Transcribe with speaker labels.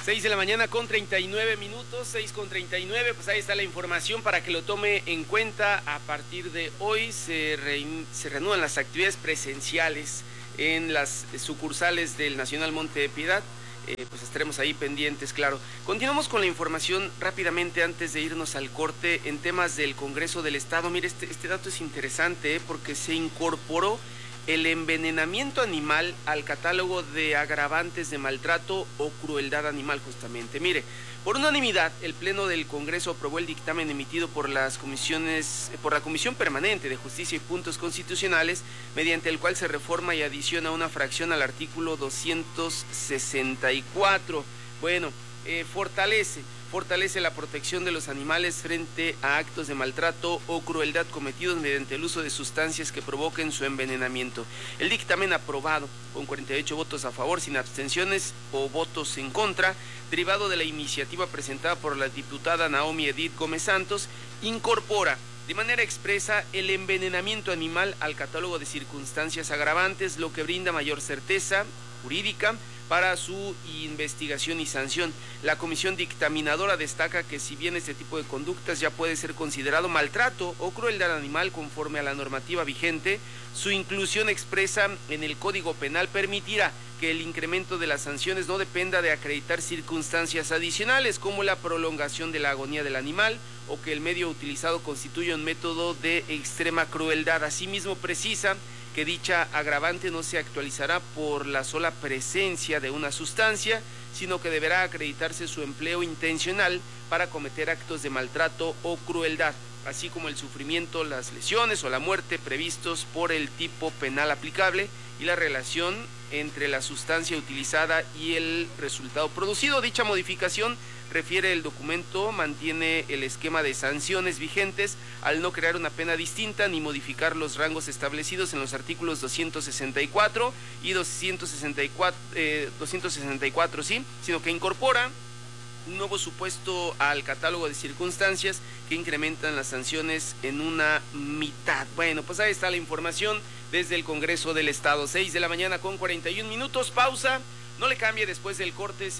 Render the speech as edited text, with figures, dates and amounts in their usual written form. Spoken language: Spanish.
Speaker 1: 6 de la mañana con 39 minutos, 6:39, pues ahí está la información para que lo tome en cuenta. A partir de hoy se reanudan las actividades presenciales en las sucursales del Nacional Monte de Piedad. Pues estaremos ahí pendientes, claro. Continuamos con la información rápidamente antes de irnos al corte en temas del Congreso del Estado. Mire, este dato es interesante porque se incorporó el envenenamiento animal al catálogo de agravantes de maltrato o crueldad animal, justamente. Mire, por unanimidad, el Pleno del Congreso aprobó el dictamen emitido por la Comisión Permanente de Justicia y Puntos Constitucionales, mediante el cual se reforma y adiciona una fracción al artículo 264. Bueno, fortalece la protección de los animales frente a actos de maltrato o crueldad cometidos mediante el uso de sustancias que provoquen su envenenamiento. El dictamen aprobado con 48 votos a favor, sin abstenciones o votos en contra, derivado de la iniciativa presentada por la diputada Naomi Edith Gómez Santos, incorpora de manera expresa el envenenamiento animal al catálogo de circunstancias agravantes, lo que brinda mayor certeza jurídica para su investigación y sanción. La comisión dictaminadora destaca que si bien este tipo de conductas ya puede ser considerado maltrato o crueldad animal conforme a la normativa vigente, su inclusión expresa en el Código Penal permitirá que el incremento de las sanciones no dependa de acreditar circunstancias adicionales como la prolongación de la agonía del animal o que el medio utilizado constituya un método de extrema crueldad. Asimismo, precisa que dicha agravante no se actualizará por la sola presencia de una sustancia, sino que deberá acreditarse su empleo intencional para cometer actos de maltrato o crueldad, así como el sufrimiento, las lesiones o la muerte previstos por el tipo penal aplicable y la relación entre la sustancia utilizada y el resultado producido. Dicha modificación, refiere el documento, mantiene el esquema de sanciones vigentes al no crear una pena distinta ni modificar los rangos establecidos en los artículos 264 y 264, ¿sí? Sino que incorpora un nuevo supuesto al catálogo de circunstancias que incrementan las sanciones en una mitad. Bueno, pues ahí está la información desde el Congreso del Estado. 6 de la mañana con 41 minutos, pausa, no le cambie después del corte.